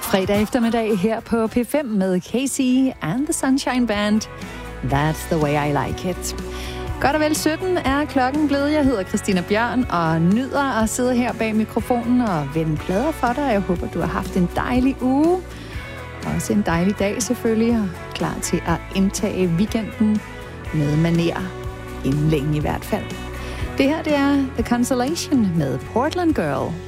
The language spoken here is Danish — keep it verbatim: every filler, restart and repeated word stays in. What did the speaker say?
Fredag eftermiddag her på P fem med Casey and the Sunshine Band. That's the way I like it. Godt og vel sytten er klokken blevet. Jeg hedder Christina Bjørn og nyder at sidde her bag mikrofonen og vende plader for dig. Jeg håber, du har haft en dejlig uge. Også en dejlig dag selvfølgelig, og klar til at indtage weekenden med maner. Inden længe i hvert fald. Det her, det er The Consolation med Portland Girl.